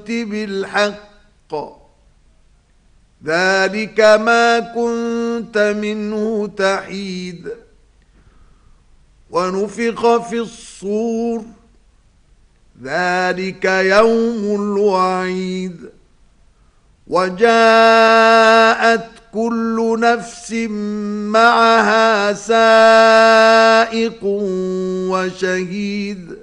بالحق ذلك ما كنت منه تحيد ونفخ في الصور ذلك يوم الوعيد وجاءت كل نفس معها سائق وشهيد